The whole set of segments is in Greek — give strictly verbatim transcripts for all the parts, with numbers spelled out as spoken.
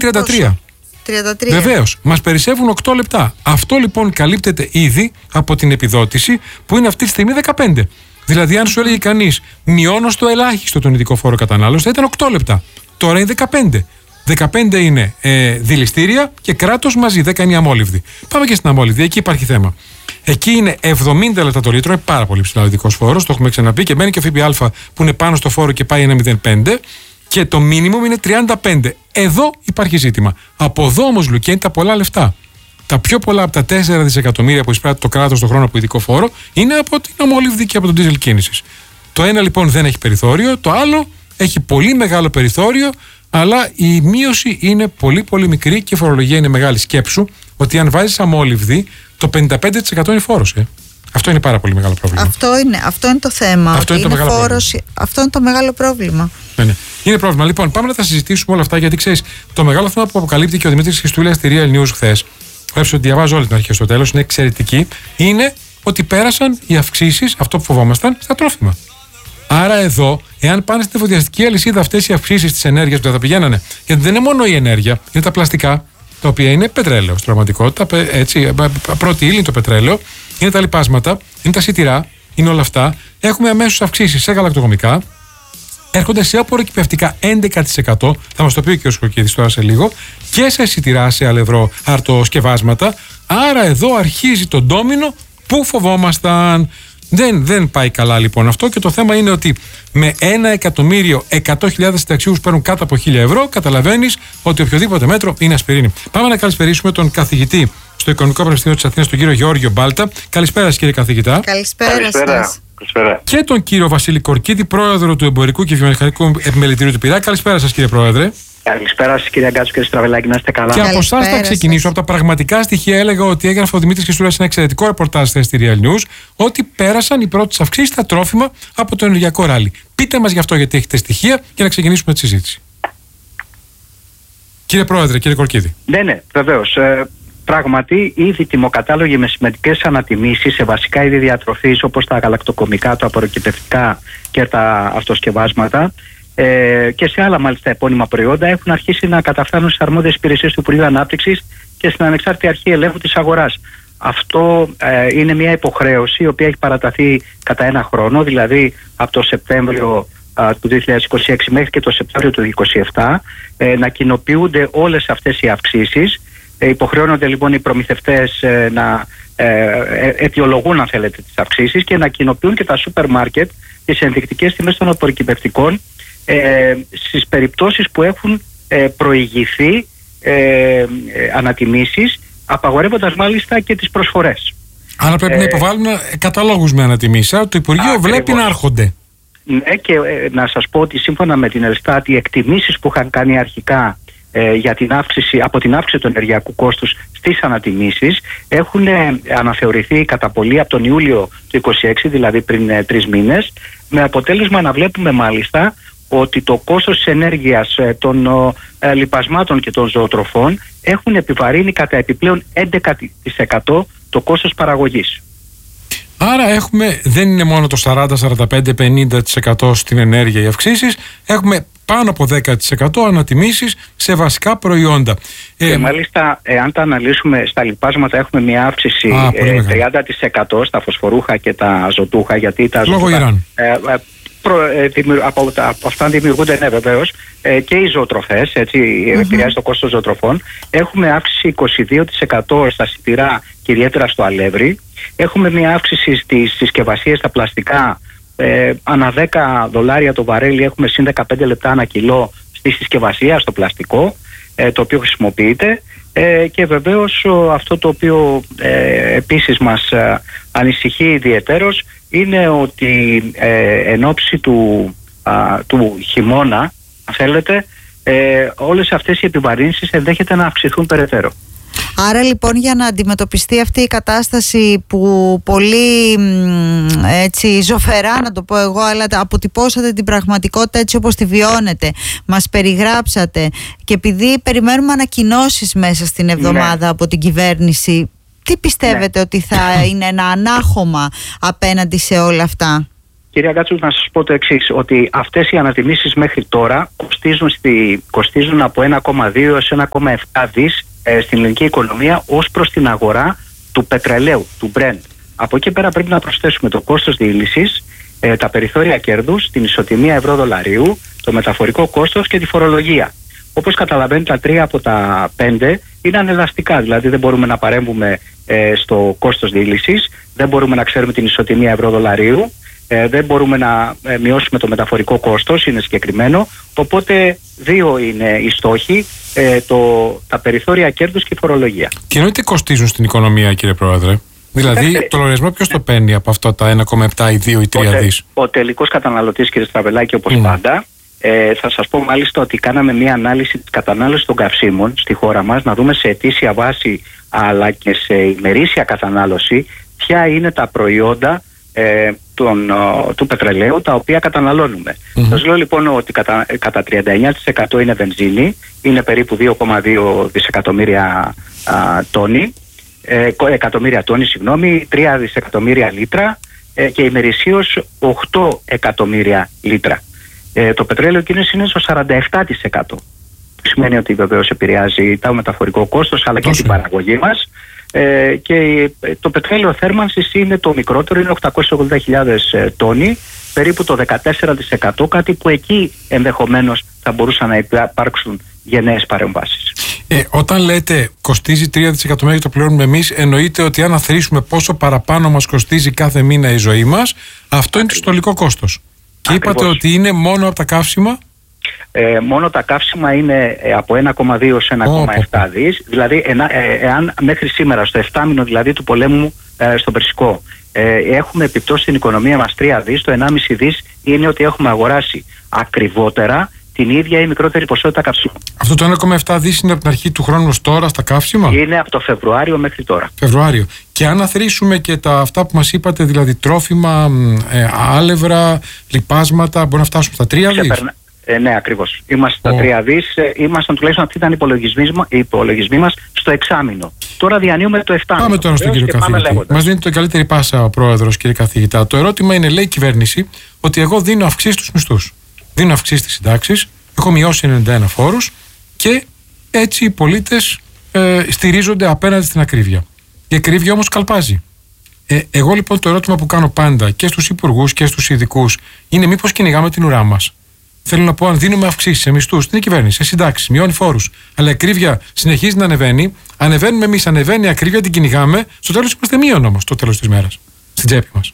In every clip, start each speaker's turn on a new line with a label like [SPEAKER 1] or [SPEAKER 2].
[SPEAKER 1] τριάντα τρία.
[SPEAKER 2] τριάντα τρία.
[SPEAKER 1] Βεβαίως, μας περισσεύουν οκτώ λεπτά. Αυτό λοιπόν καλύπτεται ήδη από την επιδότηση που είναι αυτή τη στιγμή δεκαπέντε. Δηλαδή, αν σου έλεγε κανείς μειώνω στο ελάχιστο τον ειδικό φόρο κατανάλωσης, θα ήταν οκτώ λεπτά. Τώρα είναι δεκαπέντε. δεκαπέντε είναι ε, δηληστήρια και κράτος μαζί, δέκα είναι η αμόλυβδη. Πάμε και στην αμόλυβδη, εκεί υπάρχει θέμα. Εκεί είναι εβδομήντα λεπτά το λίτρο, είναι πάρα πολύ ψηλά ο ειδικός φόρος, το έχουμε ξαναπεί, και μπαίνει και ΦΠΑ που είναι πάνω στο φόρο και πάει ένα κόμμα μηδέν πέντε. Και το μίνιμουμ είναι τριάντα πέντε. Εδώ υπάρχει ζήτημα. Από εδώ όμως, Λουκέ, είναι τα πολλά λεφτά. Τα πιο πολλά από τα τέσσερα δισεκατομμύρια που εισπράττει το κράτος τον χρόνο από ειδικό φόρο είναι από την αμόλυβδη και από τον ντίζελ κίνησης. Το ένα λοιπόν δεν έχει περιθώριο, το άλλο έχει πολύ μεγάλο περιθώριο, αλλά η μείωση είναι πολύ πολύ μικρή και η φορολογία είναι μεγάλη. Σκέψου ότι αν βάζεις αμόλυβδη, το πενήντα πέντε τοις εκατό είναι φόρος. Ε. Αυτό είναι πάρα πολύ μεγάλο πρόβλημα.
[SPEAKER 2] Αυτό είναι, αυτό είναι το θέμα.
[SPEAKER 1] Αυτό είναι, είναι το μεγάλο
[SPEAKER 2] φόρος,
[SPEAKER 1] πρόβλημα.
[SPEAKER 2] Αυτό είναι το μεγάλο πρόβλημα.
[SPEAKER 1] Ναι, ναι. Είναι πρόβλημα. Λοιπόν, πάμε να τα συζητήσουμε όλα αυτά, γιατί ξέρεις, το μεγάλο θέμα που αποκαλύπτει και ο Δημήτρης Χριστούλιας στη Real News χθες, έγραψε ότι διαβάζω όλη την αρχή στο τέλος, είναι εξαιρετική, είναι ότι πέρασαν οι αυξήσεις, αυτό που φοβόμασταν, στα τρόφιμα. Άρα εδώ, εάν πάνε στην εφοδιαστική αλυσίδα αυτές οι αυξήσεις της ενέργειας που θα πηγαίνανε, γιατί δεν είναι μόνο η ενέργεια, είναι τα πλαστικά, τα οποία είναι πετρέλαιο στην πραγματικότητα, έτσι, πρώτη ύλη είναι το πετρέλαιο, είναι τα λιπάσματα, είναι τα σιτηρά, είναι όλα αυτά. Έχουμε αμέσως αυξήσεις σε γαλακτοκομικά, έρχονται σε απορροκυπευτικά έντεκα τοις εκατό, θα μας το πει και ο Σκοκίδης τώρα σε λίγο, και σε σιτηρά, σε αλευρό αρτοσκευάσματα. Άρα εδώ αρχίζει το ντόμινο που φοβόμασταν. Δεν, δεν πάει καλά λοιπόν αυτό, και το θέμα είναι ότι με ένα εκατομμύριο εκατό χιλιάδες συνταξιούχους παίρνουν κάτω από χίλια ευρώ, καταλαβαίνεις ότι οποιοδήποτε μέτρο είναι ασπιρίνη. Πάμε να καλησπερίσουμε τον καθηγητή στο Οικονομικό Πανεπιστήμιο της Αθήνας, τον κύριο Γεώργιο Μπάλτα. Καλησπέρα σας, κύριε καθηγητά.
[SPEAKER 2] Καλησπέρα σας.
[SPEAKER 3] Καλησπέρα.
[SPEAKER 1] Και τον κύριο Βασίλη Κορκίδη, πρόεδρο του Εμπορικού και Βιομηχανικού Επιμελητηρίου του Πειραιά. Καλησπέρα σας, κύριε Πρόεδρε.
[SPEAKER 3] Καλησπέρα σας, κύριε Αγκάτσου, κύριε Στραβελάκη, να είστε καλά.
[SPEAKER 1] Και από εσάς θα ξεκινήσω. Από τα πραγματικά στοιχεία, έλεγα ότι έγραφε ο Δημήτρης Χριστούλιας ένα εξαιρετικό ρεπορτάζ στη Real News, ότι πέρασαν οι πρώτες αυξήσεις στα τρόφιμα από το ενεργειακό ράλι. Πείτε μας γι' αυτό, γιατί έχετε στοιχεία, για να ξεκινήσουμε τη συζήτηση. Κύριε Πρόεδρε, κύριε Κορκίδη.
[SPEAKER 3] Ναι, ναι, βεβαίως. Ε, πράγματι, ήδη τιμοκατάλογοι με σημαντικές ανατιμήσεις σε βασικά είδη διατροφής, όπως τα γαλακτοκομικά, τα απορροκυπευτικά και τα αυτοσκευάσματα, Ε, και σε άλλα μάλιστα επώνυμα προϊόντα, έχουν αρχίσει να καταφθάνουν στις αρμόδιες υπηρεσίες του Υπουργείου Ανάπτυξης και στην Ανεξάρτητη Αρχή Ελέγχου της Αγοράς. Αυτό ε, είναι μια υποχρέωση η οποία έχει παραταθεί κατά ένα χρόνο, δηλαδή από το Σεπτέμβριο ε, του δύο χιλιάδες είκοσι έξι μέχρι και το Σεπτέμβριο του δύο χιλιάδες είκοσι επτά, ε, να κοινοποιούνται όλες αυτές οι αυξήσεις. Ε, υποχρεώνονται λοιπόν οι προμηθευτές ε, να ε, ε, αιτιολογούν, αν θέλετε, τις αυξήσεις και να κοινοποιούν και τα σούπερ μάρκετ τις ενδεικτικές τιμές των απορροκυπευτικών Ε, στις περιπτώσεις που έχουν ε, προηγηθεί ε, ε, ανατιμήσεις, απαγορεύοντας μάλιστα και τις προσφορές.
[SPEAKER 1] Άρα πρέπει ε, να υποβάλουν καταλόγους με ανατιμήσεις. Άρα το Υπουργείο ακριβώς βλέπει να έρχονται.
[SPEAKER 3] Ναι, και ε, να σας πω ότι σύμφωνα με την Ελστάτ, οι εκτιμήσεις που είχαν κάνει αρχικά ε, για την αύξηση, από την αύξηση του ενεργειακού κόστους στις ανατιμήσεις έχουν ε, αναθεωρηθεί κατά πολύ από τον Ιούλιο του είκοσι έξι, δηλαδή πριν ε, τρεις μήνες, με αποτέλεσμα να βλέπουμε μάλιστα ότι το κόστος της ενέργειας, των ε, λιπασμάτων και των ζωοτροφών έχουν επιβαρύνει κατά επιπλέον έντεκα τοις εκατό το κόστος παραγωγής.
[SPEAKER 1] Άρα έχουμε, δεν είναι μόνο το σαράντα, σαράντα πέντε, πενήντα τοις εκατό στην ενέργεια οι αυξήσεις, έχουμε πάνω από δέκα τοις εκατό ανατιμήσεις σε βασικά προϊόντα.
[SPEAKER 3] Και ε, μάλιστα, ε, αν τα αναλύσουμε στα λιπάσματα, έχουμε μια αύξηση
[SPEAKER 1] α,
[SPEAKER 3] ε, τριάντα τοις εκατό στα φωσφορούχα και τα αζωτούχα, γιατί τα
[SPEAKER 1] λόγω
[SPEAKER 3] αζωτούχα...
[SPEAKER 1] Ιράν.
[SPEAKER 3] Ε, ε, Από, από αυτά δημιουργούνται, ναι, βεβαίως, ε, και οι ζωοτροφές, έτσι, mm-hmm. επηρεάζει το κόστος των ζωοτροφών. Έχουμε αύξηση είκοσι δύο τοις εκατό στα σιτηρά και ιδιαίτερα στο αλεύρι. Έχουμε μια αύξηση στις συσκευασίες, στα πλαστικά. Ε, ανά δέκα δολάρια το βαρέλι έχουμε συν δεκαπέντε λεπτά ανά κιλό στη συσκευασία, στο πλαστικό, ε, το οποίο χρησιμοποιείται. Ε, και βεβαίως αυτό το οποίο ε, επίσης μας ε, ανησυχεί ιδιαιτέρως είναι ότι ε, εν ώψη του, α, του χειμώνα, αν θέλετε, ε, όλες αυτές οι επιβαρύνσεις ενδέχεται να αυξηθούν περαιτέρω.
[SPEAKER 2] Άρα λοιπόν, για να αντιμετωπιστεί αυτή η κατάσταση που πολύ έτσι ζωφερά, να το πω εγώ, αλλά αποτυπώσατε την πραγματικότητα έτσι όπως τη βιώνετε, μας περιγράψατε, και επειδή περιμένουμε ανακοινώσεις μέσα στην εβδομάδα, ναι, από την κυβέρνηση, τι πιστεύετε, ναι, ότι θα είναι ένα ανάχωμα απέναντι σε όλα αυτά?
[SPEAKER 3] κυρία Γκάτσου, να σας πω το εξής, ότι αυτές οι ανατιμήσεις μέχρι τώρα κοστίζουν, στη, κοστίζουν από ένα κόμμα δύο έως ένα κόμμα επτά δις ε, στην ελληνική οικονομία ως προς την αγορά του πετρελαίου, του Brent. Από εκεί πέρα πρέπει να προσθέσουμε το κόστος διήλυσης, ε, τα περιθώρια κέρδους, την ισοτιμία ευρώ-δολαρίου, το μεταφορικό κόστος και τη φορολογία. Όπως καταλαβαίνετε, τα τρία από τα πέντε είναι ανελαστικά, δηλαδή δεν μπορούμε να παρέμβουμε ε, στο κόστος διήλυσης, δεν μπορούμε να ξέρουμε την ισοτιμία ευρώ-δολαρίου, ε, δεν μπορούμε να ε, μειώσουμε το μεταφορικό κόστος, είναι συγκεκριμένο. Οπότε δύο είναι οι στόχοι, ε, το, τα περιθώρια κέρδους και η φορολογία.
[SPEAKER 1] Και εννοείται κοστίζουν στην οικονομία, κύριε Πρόεδρε. Δηλαδή, ε, το λογαριασμό ποιος το παίρνει από αυτό τα ένα κόμμα επτά ή δύο ή τρία δις?
[SPEAKER 3] Ο τελικός καταναλωτής, κύριε Στραβελάκη, όπως mm. πάντα. Ε, θα σας πω μάλιστα ότι κάναμε μια ανάλυση της κατανάλωσης των καυσίμων στη χώρα μας, να δούμε σε ετήσια βάση αλλά και σε ημερήσια κατανάλωση ποια είναι τα προϊόντα ε, τον, ο, του πετρελαίου τα οποία καταναλώνουμε. Mm-hmm. Σας λέω λοιπόν ότι κατά, κατά τριάντα εννέα τοις εκατό είναι βενζίνη, είναι περίπου δύο κόμμα δύο δισεκατομμύρια α, τόνοι, ε, εκατομμύρια τόνοι, συγγνώμη, τρία δισεκατομμύρια λίτρα ε, και ημερησίως οκτώ εκατομμύρια λίτρα. Ε, το πετρέλαιο εκείνος είναι στο σαράντα επτά τοις εκατό. Σημαίνει ότι βεβαίως επηρεάζει το μεταφορικό κόστος αλλά και την παραγωγή μας. Ε, και το πετρέλαιο θέρμανσης είναι το μικρότερο, είναι οκτακόσιες ογδόντα χιλιάδες ε, τόνοι, περίπου το δεκατέσσερα τοις εκατό, κάτι που εκεί ενδεχομένως θα μπορούσαν να υπάρξουν γενναίες παρεμβάσεις.
[SPEAKER 1] Ε, όταν λέτε κοστίζει τρία δισεκατομμύρια και το πληρώνουμε εμείς, εννοείται ότι αν αθροίσουμε πόσο παραπάνω μας κοστίζει κάθε μήνα η ζωή μας, αυτό Ακριβώς. είναι το συνολικό κόστος. Και Ακριβώς. είπατε ότι είναι μόνο από τα καύσιμα.
[SPEAKER 3] Ε, μόνο τα καύσιμα είναι ε, από ένα κόμμα δύο σε ένα κόμμα επτά δις. Δηλαδή, ενα, ε, εάν μέχρι σήμερα, στο εφτάμηνο δηλαδή του πολέμου ε, στο Περσικό, ε, έχουμε επιπτώσει στην οικονομία μας τρία δις, το ενάμιση δις είναι ότι έχουμε αγοράσει ακριβότερα την ίδια ή μικρότερη ποσότητα καυσίμων.
[SPEAKER 1] Αυτό το ένα κόμμα επτά δις είναι από την αρχή του χρόνου ως τώρα στα καύσιμα?
[SPEAKER 3] Είναι από το Φεβρουάριο μέχρι τώρα.
[SPEAKER 1] Φεβρουάριο. Και αν αθροίσουμε και τα, αυτά που μας είπατε, δηλαδή τρόφιμα, ε, άλευρα, λιπάσματα, μπορεί να φτάσουμε στα τρία δις?
[SPEAKER 3] Ε, ναι, ακριβώς. Είμαστε στα oh. τρία δις, ε, ήμασταν τουλάχιστον αυτοί ήταν οι υπολογισμοί, οι υπολογισμοί μας στο εξάμηνο. Τώρα διανύουμε το εφτάμηνο.
[SPEAKER 1] Πάμε τώρα στον κύριο καθηγητή. Μας δίνει την καλύτερη πάσα ο πρόεδρος, κύριε καθηγητά. Το ερώτημα είναι, λέει η κυβέρνηση, ότι εγώ δίνω αυξήσεις στους μισθούς. Δίνω αυξήσεις στις συντάξεις, έχω μειώσει ενενήντα ένα φόρους και έτσι οι πολίτες ε, στηρίζονται απέναντι στην ακρίβεια. Η ακρίβεια όμως καλπάζει. Ε, εγώ λοιπόν το ερώτημα που κάνω πάντα και στους υπουργούς και στους ειδικούς είναι μήπως κυνηγάμε την ουρά μας? Θέλω να πω, αν δίνουμε αυξήσεις σε μισθούς στην κυβέρνηση, σε συντάξεις, μειώνει φόρους, αλλά η ακρίβεια συνεχίζει να ανεβαίνει, ανεβαίνουμε εμείς, ανεβαίνει η ακρίβεια, την κυνηγάμε, στο τέλος είμαστε μείον όμως, το τέλος της μέρας, στην τσέπη μας.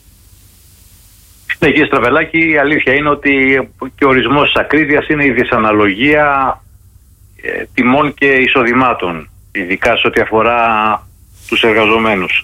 [SPEAKER 4] Ναι, κύριε Στραβελάκη, η αλήθεια είναι ότι και ο ορισμός της ακρίβειας είναι η δυσαναλογία ε, τιμών και εισοδημάτων, ειδικά σε ό,τι αφορά τους εργαζομένους.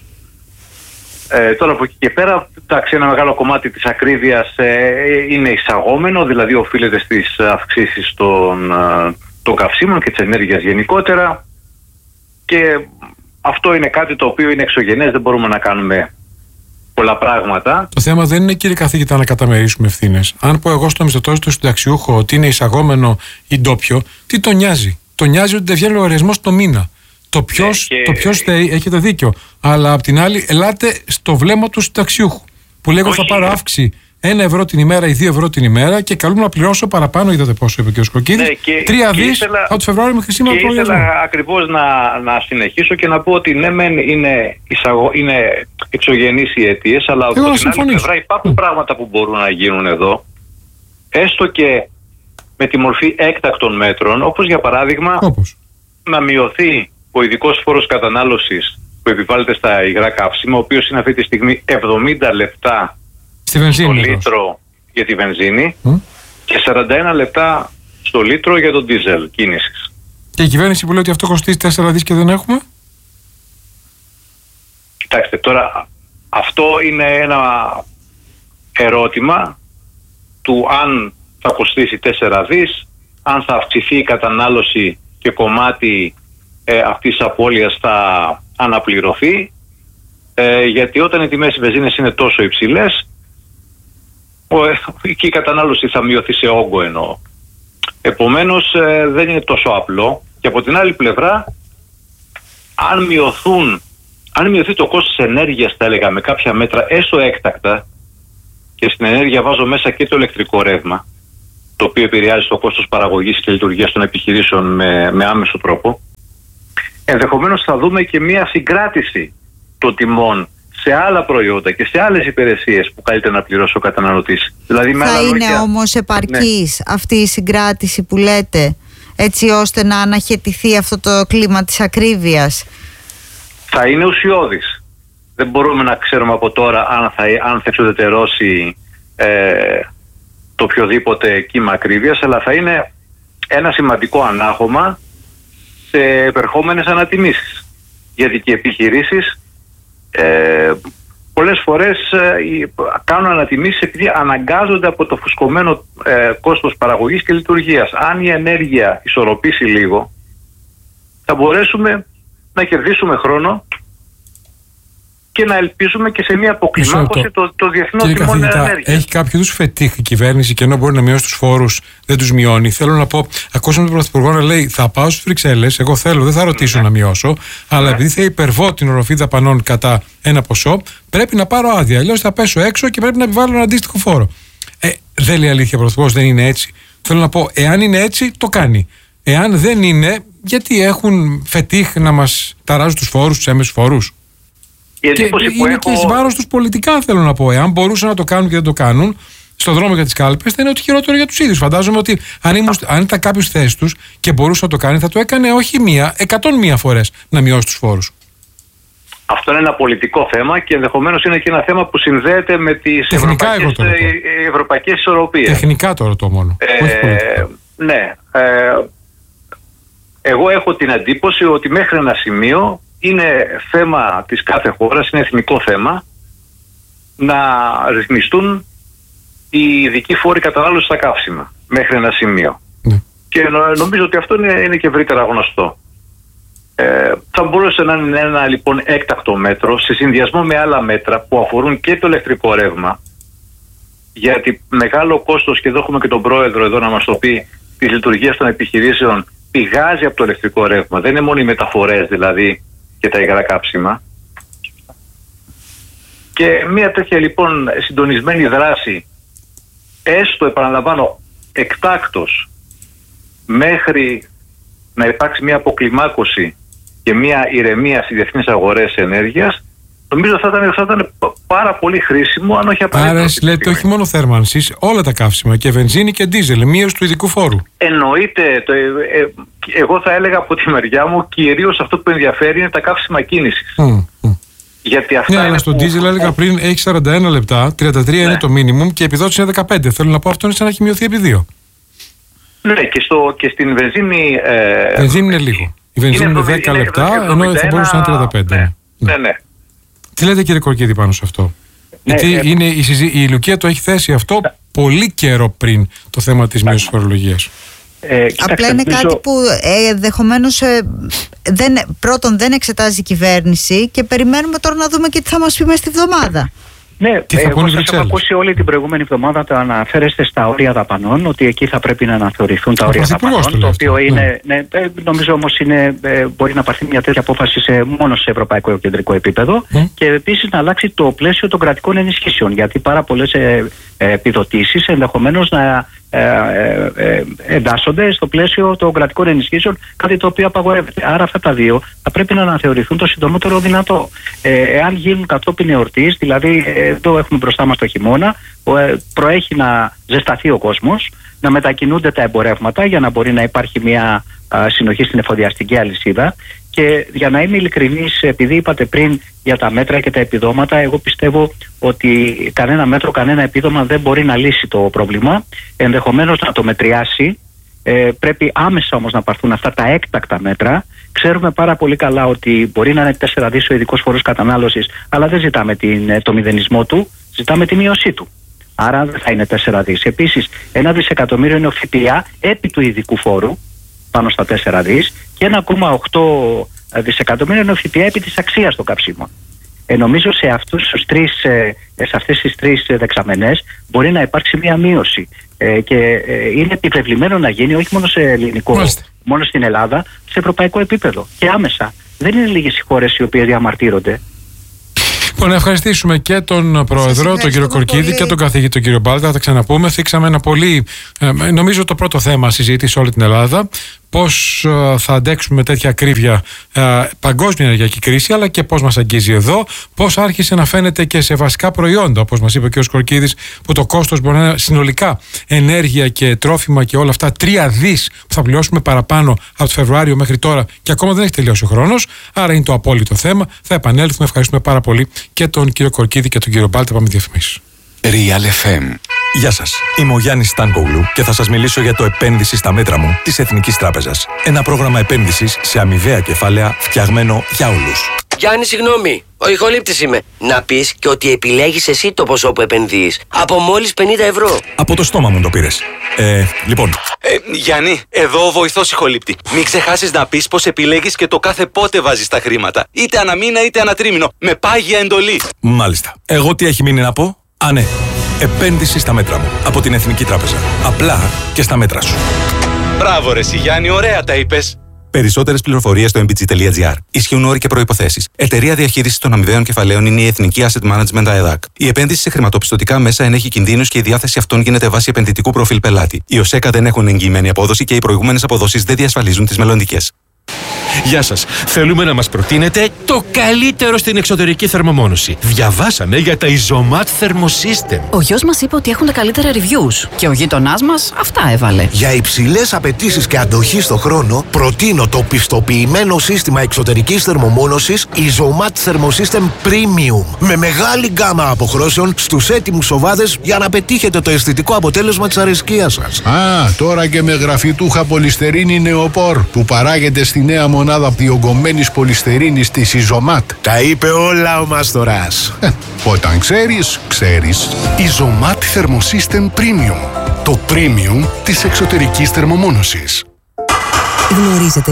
[SPEAKER 4] Ε, τώρα από εκεί και πέρα, εντάξει, ένα μεγάλο κομμάτι της ακρίβειας ε, είναι εισαγόμενο, δηλαδή οφείλεται στις αυξήσεις των, ε, των καυσίμων και της ενέργειας γενικότερα, και αυτό είναι κάτι το οποίο είναι εξωγενές, δεν μπορούμε να κάνουμε πολλά πράγματα.
[SPEAKER 1] Το θέμα δεν είναι, κύριε καθηγητά, να καταμερίσουμε ευθύνες. Αν πω εγώ στο μισθωτό, στο συνταξιούχο, ότι είναι εισαγόμενο ή ντόπιο, τι τον νοιάζει? Τον νοιάζει ότι δεν βγαίνει λογαριασμός το μήνα. Το ποιος, ναι, και... το ποιος θέλει, έχετε δίκιο. Αλλά απ' την άλλη, ελάτε στο βλέμμα του συνταξιούχου. Που λέγω θα πάρω αύξηση ένα ευρώ την ημέρα ή δύο ευρώ την ημέρα και καλούμε να πληρώσω παραπάνω. Είδατε πόσο είπε και ο Σκοκίδης. Ναι, τρία δις από το Φεβρουάριο μέχρι σήμερα.
[SPEAKER 4] Και ήθελα ακριβώς να, να συνεχίσω και να πω ότι ναι, μεν είναι, εισαγω... είναι εξωγενείς οι αιτίες, αλλά από την άλλη πλευρά υπάρχουν mm. πράγματα που μπορούν να γίνουν εδώ. Έστω και με τη μορφή έκτακτων μέτρων, όπως για παράδειγμα όπως? να μειωθεί ο ειδικός φόρος κατανάλωσης που επιβάλλεται στα υγρά καύσιμα, ο οποίος είναι αυτή τη στιγμή εβδομήντα λεπτά
[SPEAKER 1] στη βενζίνη,
[SPEAKER 4] στο λίτρο για τη βενζίνη mm. και σαράντα ένα λεπτά στο λίτρο για τον ντίζελ κίνησης.
[SPEAKER 1] Και η κυβέρνηση που λέει ότι αυτό κοστίζει τέσσερα δις και δεν έχουμε.
[SPEAKER 4] Κοιτάξτε, τώρα αυτό είναι ένα ερώτημα του αν θα κοστίσει τέσσερα δις, αν θα αυξηθεί η κατανάλωση και κομμάτι ε, αυτής της απώλειας θα αναπληρωθεί, ε, γιατί όταν οι τιμές της βενζίνης είναι τόσο υψηλές, και η κατανάλωση θα μειωθεί σε όγκο εννοώ. Επομένως ε, δεν είναι τόσο απλό. Και από την άλλη πλευρά, αν μειωθούν, αν μειωθεί το κόστος της ενέργειας, θα έλεγα, με κάποια μέτρα έστω έκτακτα, και στην ενέργεια βάζω μέσα και το ηλεκτρικό ρεύμα, το οποίο επηρεάζει το κόστος παραγωγής και λειτουργίας των επιχειρήσεων με, με άμεσο τρόπο, ενδεχομένως θα δούμε και μια συγκράτηση των τιμών σε άλλα προϊόντα και σε άλλες υπηρεσίες που καλύτερα να πληρώσει ο καταναλωτής. Δηλαδή, με
[SPEAKER 2] θα είναι
[SPEAKER 4] λόγια,
[SPEAKER 2] όμως επαρκής, ναι, αυτή η συγκράτηση που λέτε, έτσι ώστε να αναχαιτηθεί αυτό το κλίμα της ακρίβειας?
[SPEAKER 4] Θα είναι ουσιώδης. Δεν μπορούμε να ξέρουμε από τώρα αν θα, αν θα εξουδετερώσει ε, το οποιοδήποτε κύμα ακρίβειας, αλλά θα είναι ένα σημαντικό ανάγχωμα σε επερχόμενες ανατιμήσεις. Γιατί και οι επιχειρήσεις ε, πολλές φορές ε, κάνουν ανατιμήσεις επειδή αναγκάζονται από το φουσκωμένο ε, κόστος παραγωγής και λειτουργίας. Αν η ενέργεια ισορροπήσει λίγο, θα μπορέσουμε να κερδίσουμε χρόνο και να ελπίζουμε και σε μια αποκλιμάκωση το, το διεθνών τιμών ενέργειας.
[SPEAKER 1] Έχει κάποιο είδους φετίχ η κυβέρνηση και ενώ μπορεί να μειώσει τους φόρους, δεν τους μειώνει? Θέλω να πω, ακούσαμε τον Πρωθυπουργό να λέει: θα πάω στις Βρυξέλλες, εγώ θέλω, δεν θα ρωτήσω ναι. να μειώσω, αλλά ναι. επειδή θα υπερβώ την οροφή δαπανών κατά ένα ποσό, πρέπει να πάρω άδεια. Αλλιώς θα πέσω έξω και πρέπει να επιβάλλω ένα αντίστοιχο φόρο. Ε, δεν λέει αλήθεια ο Πρωθυπουργός, δεν είναι έτσι? Θέλω να πω, εάν είναι έτσι, το κάνει. Εάν δεν είναι, γιατί έχουν φετίχ να μας ταράζουν τους φόρους, τους έμεσους φόρους?
[SPEAKER 4] Και
[SPEAKER 1] είναι
[SPEAKER 4] έχω...
[SPEAKER 1] και εις βάρος τους πολιτικά, θέλω να πω. Εάν μπορούσαν να το κάνουν και δεν το κάνουν, στον δρόμο για τις κάλπες, θα είναι ότι χειρότερο για τους ίδιους. Φαντάζομαι ότι αν, ήμουν, αν ήταν κάποιος στη θέση τους και μπορούσε να το κάνει, θα το έκανε όχι μία, εκατόν μία φορές να μειώσει τους φόρους.
[SPEAKER 4] Αυτό είναι ένα πολιτικό θέμα και ενδεχομένως είναι και ένα θέμα που συνδέεται με τις
[SPEAKER 1] τεχνικά
[SPEAKER 4] ευρωπαϊκές, ευρωπαϊκές ισορροπίες.
[SPEAKER 1] Τεχνικά το ρωτώ μόνο.
[SPEAKER 4] Ε,
[SPEAKER 1] όχι πολιτικά.
[SPEAKER 4] Ναι. Ε, εγώ έχω την εντύπωση ότι μέχρι ένα σημείο είναι θέμα της κάθε χώρας, είναι εθνικό θέμα, να ρυθμιστούν οι ειδικοί φόροι κατανάλωσης στα καύσιμα μέχρι ένα σημείο.
[SPEAKER 1] Ναι.
[SPEAKER 4] Και νομίζω ότι αυτό είναι, είναι και ευρύτερα γνωστό. Ε, θα μπορούσε να είναι ένα λοιπόν έκτακτο μέτρο σε συνδυασμό με άλλα μέτρα που αφορούν και το ηλεκτρικό ρεύμα, γιατί μεγάλο κόστος, και εδώ έχουμε και τον πρόεδρο εδώ να μας το πει, της λειτουργίας των επιχειρήσεων πηγάζει από το ηλεκτρικό ρεύμα. Δεν είναι μόνο οι μεταφορές δηλαδή και τα υγρά κάψιμα. Και μια τέτοια λοιπόν συντονισμένη δράση, έστω επαναλαμβάνω εκτάκτος, μέχρι να υπάρξει μια αποκλιμάκωση και μια ηρεμία στις διεθνείς αγορές ενέργειας, νομίζω θα ήταν, θα ήταν πάρα πολύ χρήσιμο, αν όχι απαραίτητο.
[SPEAKER 1] Άρα λέτε όχι μόνο θέρμανσης, όλα τα καύσιμα, και βενζίνη και ντίζελ, μείωση του ειδικού φόρου.
[SPEAKER 4] Εννοείται. Το, ε, ε, εγώ θα έλεγα από τη μεριά μου, κυρίως αυτό που ενδιαφέρει είναι τα καύσιμα κίνησης. Mm, mm. Γιατί αυτά
[SPEAKER 1] ναι, αλλά στον ντίζελ έλεγα πριν έχει σαράντα ένα λεπτά, τριάντα τρία ναι. είναι το μίνιμουμ και η επιδότηση είναι δεκαπέντε. Θέλω να πω, αυτό είναι σαν να έχει μειωθεί επί δύο. Ναι,
[SPEAKER 4] και, στο, και στην βενζίνη. Ε,
[SPEAKER 1] βενζίνη είναι λίγο. Η βενζίνη είναι, είναι δέκα είναι, λεπτά, είναι ενώ θα μπορούσε να είναι τριάντα πέντε.
[SPEAKER 4] Ναι, ναι, ναι.
[SPEAKER 1] Τι λέτε, κύριε Κορκίδη, πάνω σε αυτό? Ναι, γιατί ε, είναι, η, συζή, η Λουκία το έχει θέσει αυτό ε, πολύ καιρό πριν το θέμα της μείωσης φορολογίας.
[SPEAKER 2] Ε, Απλά είναι κάτι που ε, ενδεχομένως ε, δεν, πρώτον δεν εξετάζει η κυβέρνηση και περιμένουμε τώρα να δούμε και τι θα μας πει μες τη βδομάδα.
[SPEAKER 3] Ναι, εγώ σας έχω ακούσει όλη την προηγούμενη εβδομάδα να αναφέρεστε στα όρια δαπανών, ότι εκεί θα πρέπει να αναθεωρηθούν τα όρια δαπανών, το, το οποίο αυτό, είναι, ναι. Ναι, νομίζω όμως είναι, μπορεί να πάρθει μια τέτοια απόφαση σε, μόνο σε ευρωπαϊκό κεντρικό επίπεδο mm. και επίσης να αλλάξει το πλαίσιο των κρατικών ενισχύσεων, γιατί πάρα πολλές ε, ε, επιδοτήσεις ενδεχομένως να ε, ε, ε, εντάσσονται στο πλαίσιο των κρατικών ενισχύσεων, κάτι το οποίο απαγορεύεται. Άρα αυτά τα δύο θα πρέπει να αναθεωρηθούν το συντομότερο δυνατό. Ε, εάν γίνουν κατόπιν εορτής, δηλαδή εδώ έχουμε μπροστά μας το χειμώνα, προέχει να ζεσταθεί ο κόσμος, να μετακινούνται τα εμπορεύματα για να μπορεί να υπάρχει μια συνοχή στην εφοδιαστική αλυσίδα. Και για να είμαι ειλικρινής, επειδή είπατε πριν για τα μέτρα και τα επιδόματα, εγώ πιστεύω ότι κανένα μέτρο, κανένα επίδομα δεν μπορεί να λύσει το πρόβλημα, ενδεχομένως να το μετριάσει. Ε, πρέπει άμεσα όμως να πάρθουν αυτά τα έκτακτα μέτρα. Ξέρουμε πάρα πολύ καλά ότι μπορεί να είναι τέσσερα δις ο ειδικός φόρος κατανάλωσης, αλλά δεν ζητάμε την, το μηδενισμό του, ζητάμε τη μείωσή του. Άρα δεν θα είναι τέσσερα δις. Επίσης, ένα δισεκατομμύριο είναι ο ΦΠΑ επί του ειδικού φόρου, πάνω στα τέσσερα δις, και ένα κόμμα οκτώ δισεκατομμύριο είναι ο ΦΠΑ επί της αξίας των καυσίμων. Ε, νομίζω σε, αυτούς τους τρεις, ε, σε αυτές τις τρεις δεξαμενές μπορεί να υπάρξει μια μείωση. Ε, και ε, είναι επιβεβλημένο να γίνει όχι μόνο σε ελληνικό, Μάλιστα. μόνο στην Ελλάδα, σε ευρωπαϊκό επίπεδο και άμεσα. Δεν είναι λίγες οι χώρες οι οποίες διαμαρτύρονται.
[SPEAKER 1] Λοιπόν, να ευχαριστήσουμε και τον Πρόεδρο, τον κύριο Κορκίδη, πολύ. Και τον καθηγητή, τον κύριο Μπάλτα. Θα τα ξαναπούμε. Θίξαμε ένα πολύ, ε, νομίζω το πρώτο θέμα συζήτηση σε όλη την Ελλάδα. Πώς ε, θα αντέξουμε τέτοια ακρίβεια ε, παγκόσμια ενεργειακή κρίση, αλλά και πώς μας αγγίζει εδώ. Πώς άρχισε να φαίνεται και σε βασικά προϊόντα, όπως μας είπε ο κ. Κορκίδης, που το κόστος μπορεί να είναι συνολικά ενέργεια και τρόφιμα και όλα αυτά τρία δις που θα πληρώσουμε παραπάνω από το Φεβρουάριο μέχρι τώρα και ακόμα δεν έχει τελειώσει ο χρόνος. Άρα είναι το απόλυτο θέμα. Θα επανέλθουμε. Ευχαριστούμε πάρα πολύ και τον κύριο Κορκίδη και τον κύριο Μπάλτα. Πάμε διαφημίσεις.
[SPEAKER 5] Real εφ εμ. Γεια σας, είμαι ο Γιάννης Στάνκογλου και θα σας μιλήσω για το επένδυση στα μέτρα μου της Εθνικής Τράπεζας. Ένα πρόγραμμα επένδυσης σε αμοιβαία κεφάλαια φτιαγμένο για όλους.
[SPEAKER 6] Γιάννη, συγγνώμη, ο ηχολήπτης είμαι. Να πεις και ότι επιλέγεις εσύ το ποσό που επενδύεις. Από μόλις πενήντα ευρώ.
[SPEAKER 5] Από το στόμα μου το πήρες. Ε, λοιπόν.
[SPEAKER 7] Ε, Γιάννη, εδώ ο βοηθός ηχολήπτη. Μην ξεχάσεις να πεις πως επιλέγεις και το κάθε πότε βάζεις τα χρήματα. Είτε αναμήνα είτε ανατρίμηνο. Με πάγια εντολή.
[SPEAKER 5] Μάλιστα. Εγώ τι έχει μείνει να πω? Α, ναι. Επένδυση στα μέτρα μου από την Εθνική Τράπεζα. Απλά και στα μέτρα σου.
[SPEAKER 7] Μπράβο ρε Γιάννη, ωραία τα είπες.
[SPEAKER 8] Περισσότερες πληροφορίες στο εμ μπι τζι τελεία τζι άρ. Ισχύουν όροι και προϋποθέσεις. Εταιρεία διαχείρισης των αμοιβαίων κεφαλαίων είναι η Εθνική Asset Management ΑΕΔΑΚ. Η επένδυση σε χρηματοπιστωτικά μέσα ενέχει κινδύνους και η διάθεση αυτών γίνεται βάσει επενδυτικού προφίλ πελάτη. Οι ΟΣΕΚΑ δεν έχουν εγγυημένη απόδοση και οι προηγούμενες αποδόσεις δεν διασφαλίζουν τις μελλοντικές.
[SPEAKER 9] Γεια σας. Θέλουμε να μας προτείνετε το καλύτερο στην εξωτερική θερμομόνωση. Διαβάσαμε για τα Isomat Thermosystem.
[SPEAKER 10] Ο γιος μας είπε ότι έχουν τα καλύτερα reviews και ο γείτονάς μας αυτά έβαλε.
[SPEAKER 11] Για υψηλές απαιτήσεις και αντοχή στο χρόνο, προτείνω το πιστοποιημένο σύστημα εξωτερικής θερμομόνωσης Isomat Thermosystem Premium με μεγάλη γκάμα αποχρώσεων στους έτοιμους οβάδες για να πετύχετε το αισθητικό αποτέλεσμα της αρεσκίας σας.
[SPEAKER 12] Α, τώρα και με γραφιτούχα πολυστερίνη νεοπόρ που παράγεται στη νέα μονάδα διογκωμένης πολυστερίνης της Isomat.
[SPEAKER 11] Τα είπε όλα ο Μαστοράς.
[SPEAKER 12] Ε, όταν ξέρεις, ξέρεις.
[SPEAKER 13] Isomat Thermosystem Premium. Το premium της εξωτερικής θερμομόνωσης.
[SPEAKER 14] Γνωρίζετε